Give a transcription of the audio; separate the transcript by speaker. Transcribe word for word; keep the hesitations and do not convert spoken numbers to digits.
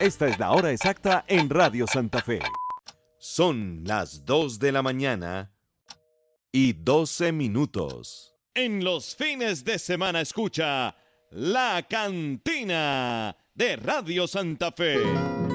Speaker 1: Esta es la hora exacta en Radio Santa Fe.
Speaker 2: Son las dos de la mañana y doce minutos.
Speaker 3: En los fines de semana escucha La Cantina de Radio Santa Fe.